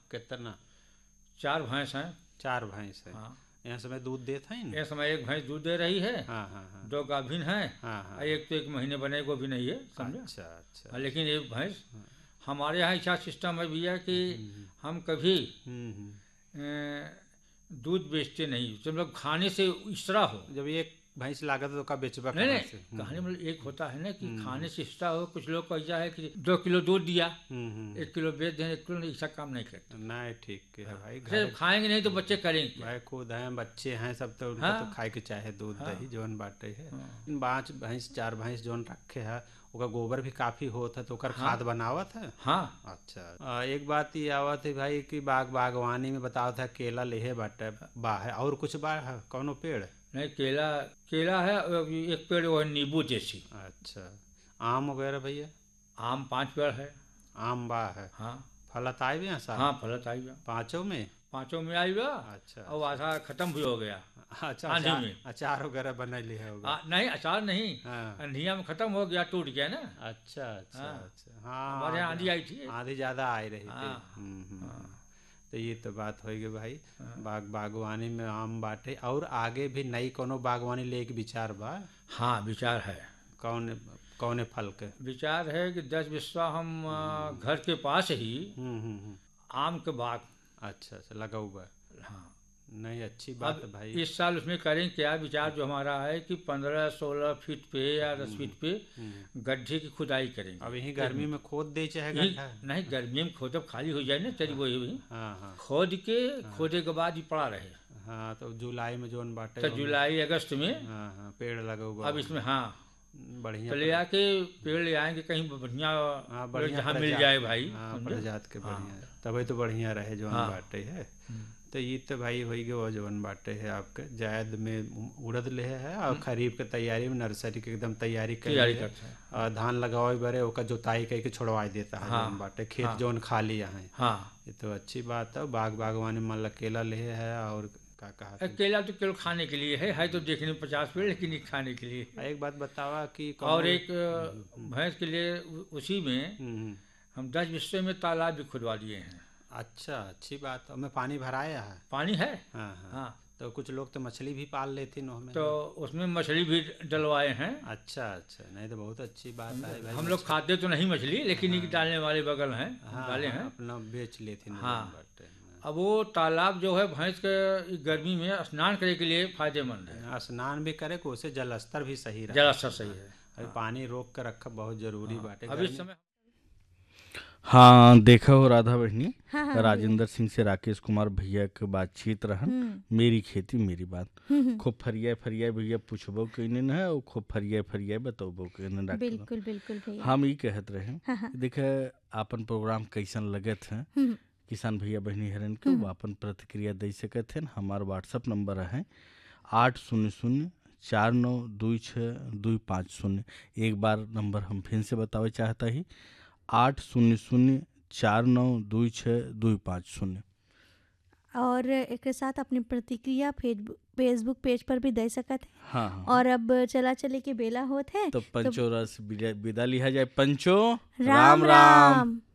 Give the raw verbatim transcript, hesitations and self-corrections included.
कितना? चार भैंस हैं। चार भैंस है। हाँ। यहाँ समय दूध देता है ना? इस समय एक भैंस दूध दे रही है। हाँ हाँ हाँ। दो गाभिन हैं। हाँ हाँ। और एक तो एक महीने बने को भी नहीं है, समझा। अच्छा अच्छा। हाँ, लेकिन एक भैंस हमारे यहाँ ऐसा सिस्टम है भैया कि हम कभी अ, दूध बेचते नहीं, जब लोग खाने से इस्रा हो। जब एक भैंस लागत तो का बेचबा नहीं कहाँ नहीं, से? कहानी मतलब एक होता है ना कि खाने से इस्रा हो। कुछ लोग को ऐसा है कि दो किलो दूध दिया, एक किलो बेच दें, एक किलो नहीं, ऐसा काम नहीं करते। नहीं ठीक है भाई, घर खाएंगे नहीं तो बच्चे करेंगे भाई, खुद हैं बच्चे हैं सब, तो उनका हाँ? तो खाए के चाहे दूध हाँ? दही जौन बाटे है। हाँ। पाँच भैंस चार भैंस जौन रखे है, ओकर गोबर भी काफी होता है, तो ओकर हाँ? खाद बनावत है। हाँ। अच्छा। आ, एक बात ये आवत है भाई कि बाग बागवानी में बताओ था केला लेहे बाटे बा है, और कुछ बा है कौनो पेड़? नहीं, केला केला है, और एक पेड़ वो है नींबू जैसी। अच्छा। आम वगैरह भैया? आम पांच पेड़ है। आम बा है। हाँ। फलत आए भी हैं साहब? हाँ, फलत आई बा। पाँचों में? पांचों में आई बा। अच्छा। और आधा खत्म भी हो गया। अच्छा। आंधी अचार में। अचार वगैरह बनैली है होगा? आ, नहीं, अचार नहीं। हाँ। अंधिया में खत्म हो गया, टूट गया ना। अच्छा अच्छा हाँ। अच्छा। हाँ, हमारे यहाँ आंधी आई थी। आंधी ज्यादा आई रही थी। हाँ। हम्म हम्म, हाँ। हम्म। तो ये तो बात होगी भाई। हाँ। बाग बागवानी में आम बाटे, और आगे भी नई कोनो बागवानी ले के विचार बा? हाँ, विचार है। कौन कौने फल के? विचार है कि दस बिस्वा हम आ, घर के पास ही हम्म हम्म हम्म। आम के बाग। अच्छा अच्छा, लगा हुआ। हाँ। नहीं, अच्छी बात अब है भाई। इस साल उसमें करें क्या, विचार जो हमारा है कि पंद्रह सोलह फीट पे या दस फीट पे गड्ढे की खुदाई करेंगे। अब यही गर्मी में खोद दे चाहे यही- गड्ढा? नहीं, गर्मी में खोद अब खाली हो जाए ना, तेरी वही हुई हाँ हाँ खोद के खोदे के बाद ही पड़ा रहे। हाँ। तो जुलाई में जोन बाटे तो ओमे- जुलाई अगस्त में हाँ हाँ, पेड़ लगा हुआ। अब इसमें हाँ बढ़िया तो ले आके पेड़ ले आएंगे कहीं बढ़िया हाँ, पेड़ बढ़िया जहाँ मिल प्रजात- जाए भाई, हाँ, समझे? प्रजात के हाँ। बढ़िया, तभी तो बढ़िया रहे जोन हाँ। बाटे है। तो ये तो भाई हो गए वो जोन बाटे है आपके जायद में उड़द ले है, और खरीफ के तैयारी में नर्सरी के एकदम तैयारी कर तैयारी करते हैं। और धान लगावे बरे ओका जोताई करके छोड़वा देता है हाँ। जोन बाटे खेत हाँ। जोन खाली है। हाँ। ये तो अच्छी बात है। बाग बागवानी में मतलब केला ले है, और क्या कहा था? केला तो केवल खाने के लिए है है तो देखने में पचास पेड़, लेकिन ये खाने के लिए। एक बात बतावा कि और कौन- एक भैंस के लिए उ- उसी में हम्म, हम्म। हम दस बिस्से में तालाब भी खुदवा दिए हैं। अच्छा, अच्छी बात है। मैं पानी भराया है? पानी है। हाँ हाँ। हाँ। तो कुछ लोग तो मछली भी पाल लेते हैं उसमें। तो उसमें मछली भी डलवाए हैं। अच्छा अच्छा, नहीं तो बहुत अच्छी बात है भाई। हम लोग खाते तो नहीं मछली, लेकिन ये डालने वाले बगल हैं, हाँ, डाले हाँ, हैं। अपना बेच लेते हैं। हाँ। बाटे। अब वो तालाब जो है भैंस के गर्मी में स्नान करने के लिए फायदेमंद है। हाँ, स्नान भी करे को उससे जल स्तर भी सही रहे। जरा सा सही है। अभी पानी रोक कर रखा बहुत जरूरी बाटे। अब इस समय हाँ, देखा हो राधा बहनी। हाँ, हाँ, राजेंद्र सिंह से राकेश कुमार भैया के बातचीत रहन। मेरी खेती मेरी बात। खूब फरिया फरिया भैया पूछबो कइने है, और खूब फरिया फरिया बतौबो कइने डॉक्टर। बिल्कुल बिल्कुल भैया। हम ई कहत रहे हाँ, हाँ। देखे आपन प्रोग्राम कैसन लगत है, किसान भैया बहनी हरन के वो अपन प्रतिक्रिया दे सकते हैं। हमार व्हाट्सअप नंबर है आठ शून्य शून्य चार नौ दो छः दो पाँच शून्य। एक बार नंबर हम फिर से बतावे चाहता ही, आठ शून्य शून्य चार नौ दो छः दो पाँच शून्य। और एक साथ अपनी प्रतिक्रिया फेसबुक फेसबुक पेज पर भी दे सकते हैं। हाँ हाँ। और अब चला चले के बेला होत है तो पंचो रस विदा लिया जाए। पंचो राम राम।